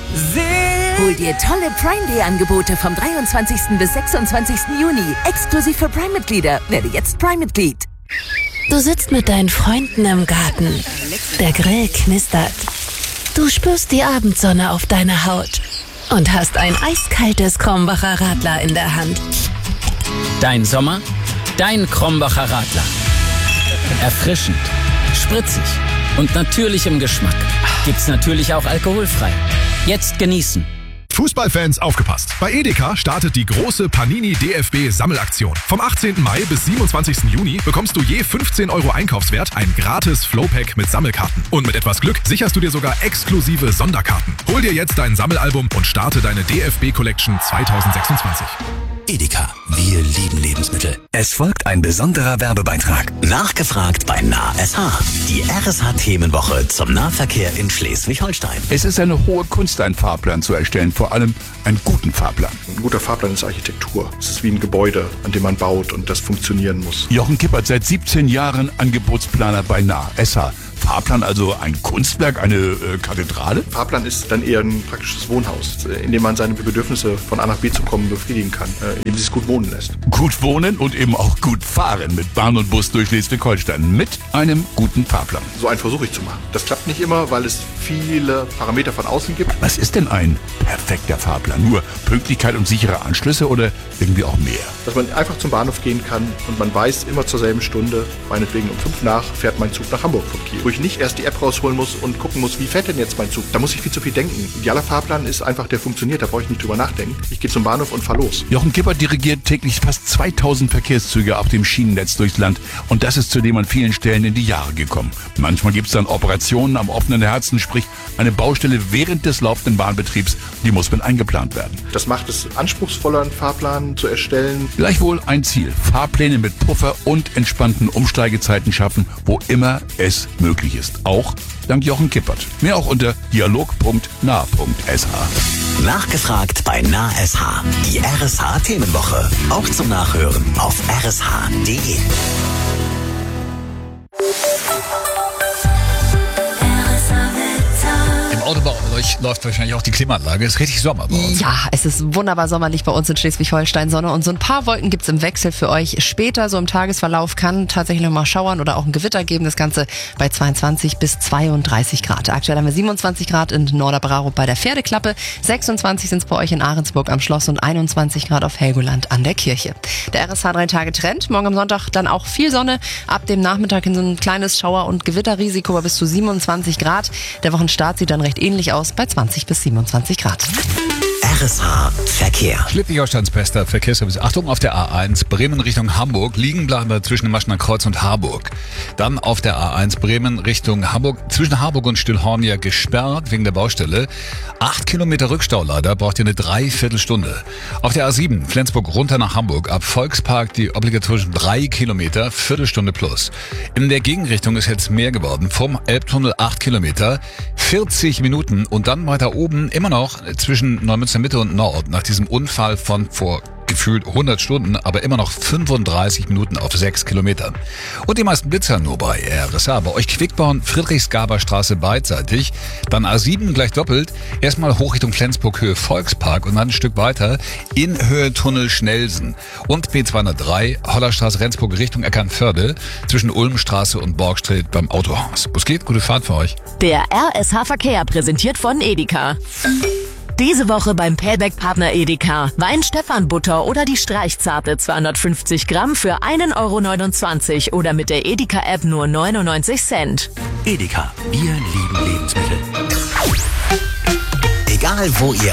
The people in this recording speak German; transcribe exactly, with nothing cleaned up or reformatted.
Hol dir tolle Prime Day Angebote vom dreiundzwanzigsten bis sechsundzwanzigsten Juni. Exklusiv für Prime-Mitglieder. Werde jetzt Prime-Mitglied. Du sitzt mit deinen Freunden im Garten. Der Grill knistert. Du spürst die Abendsonne auf deiner Haut und hast ein eiskaltes Krombacher Radler in der Hand. Dein Sommer, dein Krombacher Radler. Erfrischend, spritzig und natürlich im Geschmack. Gibt's natürlich auch alkoholfrei. Jetzt genießen. Fußballfans aufgepasst! Bei Edeka startet die große Panini D F B Sammelaktion. Vom achtzehnten Mai bis siebenundzwanzigsten Juni bekommst du je fünfzehn Euro Einkaufswert ein gratis Flowpack mit Sammelkarten. Und mit etwas Glück sicherst du dir sogar exklusive Sonderkarten. Hol dir jetzt dein Sammelalbum und starte deine D F B Collection zwanzig sechsundzwanzig. Edeka, wir lieben Lebensmittel. Es folgt ein besonderer Werbebeitrag. Nachgefragt bei NahSH. Die R S H-Themenwoche zum Nahverkehr in Schleswig-Holstein. Es ist eine hohe Kunst, einen Fahrplan zu erstellen, vor allem einen guten Fahrplan. Ein guter Fahrplan ist Architektur. Es ist wie ein Gebäude, an dem man baut und das funktionieren muss. Jochen Kippert, seit siebzehn Jahren Angebotsplaner bei NahSH. Fahrplan also ein Kunstwerk, eine äh, Kathedrale? Fahrplan ist dann eher ein praktisches Wohnhaus, in dem man seine Bedürfnisse von A nach B zu kommen befriedigen kann, äh, in dem es sich gut wohnen lässt. Gut wohnen und eben auch gut fahren mit Bahn und Bus durch Schleswig-Holstein mit einem guten Fahrplan. So einen versuche ich zu machen. Das klappt nicht immer, weil es viele Parameter von außen gibt. Was ist denn ein perfekter Fahrplan? Nur Pünktlichkeit und sichere Anschlüsse oder irgendwie auch mehr? Dass man einfach zum Bahnhof gehen kann und man weiß, immer zur selben Stunde, meinetwegen um fünf nach, fährt mein Zug nach Hamburg von Kiel. Wo ich nicht erst die App rausholen muss und gucken muss, wie fährt denn jetzt mein Zug? Da muss ich viel zu viel denken. Idealer Fahrplan ist einfach, der funktioniert, da brauche ich nicht drüber nachdenken. Ich gehe zum Bahnhof und fahre los. Jochen Kippert dirigiert täglich fast zweitausend Verkehrszüge auf dem Schienennetz durchs Land und das ist zudem an vielen Stellen in die Jahre gekommen. Manchmal gibt es dann Operationen am offenen Herzen, sprich eine Baustelle während des laufenden Bahnbetriebs, die muss mit eingeplant werden. Das macht es anspruchsvoller, einen Fahrplan zu erstellen. Gleichwohl ein Ziel, Fahrpläne mit Puffer und entspannten Umsteigezeiten schaffen, wo immer es möglich ist. Auch dank Jochen Kippert. Mehr auch unter dialog punkt nah punkt s h. Nachgefragt bei NahSH. Die R S H-Themenwoche. Auch zum Nachhören auf r s h punkt d e. Im Auto bei euch läuft wahrscheinlich auch die Klimaanlage. Es ist richtig Sommer bei uns. Ja, es ist wunderbar sommerlich bei uns in Schleswig-Holstein. Sonne und so ein paar Wolken gibt's im Wechsel für euch. Später, so im Tagesverlauf, kann tatsächlich noch mal schauern oder auch ein Gewitter geben. Das Ganze bei zweiundzwanzig bis zweiunddreißig Grad. Aktuell haben wir siebenundzwanzig Grad in Norderbrarup bei der Pferdeklappe. sechsundzwanzig sind's bei euch in Ahrensburg am Schloss und einundzwanzig Grad auf Helgoland an der Kirche. Der R S H drei Tage Trend. Morgen am Sonntag dann auch viel Sonne. Ab dem Nachmittag in so ein kleines Schauer- und Gewitterrisiko bei bis zu siebenundzwanzig Grad. Der Wochenstart sieht dann recht ähnlich aus bei zwanzig bis siebenundzwanzig Grad. R S H Verkehr. Schleswig-Holsteins bester Verkehrsservice. Achtung, auf der A eins Bremen Richtung Hamburg. Liegen bleiben wir zwischen dem Maschner Kreuz und Harburg. Dann auf der A eins Bremen Richtung Hamburg. Zwischen Harburg und Stillhorn ja gesperrt wegen der Baustelle. Acht Kilometer Rückstau leider. Braucht ihr eine Dreiviertelstunde. Auf der A sieben Flensburg runter nach Hamburg. Ab Volkspark die obligatorischen drei Kilometer. Viertelstunde plus. In der Gegenrichtung ist jetzt mehr geworden. Vom Elbtunnel acht Kilometer. vierzig Minuten. Und dann weiter oben immer noch zwischen Neumünster Mitte und Nord nach diesem Unfall von vor gefühlt hundert Stunden, aber immer noch fünfunddreißig Minuten auf sechs Kilometern. Und die meisten Blitzer nur bei R S H. Bei euch Quickborn, Friedrichsgaberstraße beidseitig, dann A sieben gleich doppelt, erstmal hoch Richtung Flensburg Höhe Volkspark und dann ein Stück weiter in Höhe Tunnel Schnelsen. Und B zweihundertdrei, Hollerstraße Rendsburg Richtung Eckernförde, zwischen Ulmstraße und Borgstreet beim Autohaus. Was geht? Gute Fahrt für euch. Der R S H Verkehr präsentiert von Edeka. Diese Woche beim Payback-Partner Edeka. Wein Stephan-Butter oder die Streichzarte zweihundertfünfzig Gramm für einen Euro neunundzwanzig oder mit der Edeka-App nur neunundneunzig Cent. Edeka, wir lieben Lebensmittel. Egal wo ihr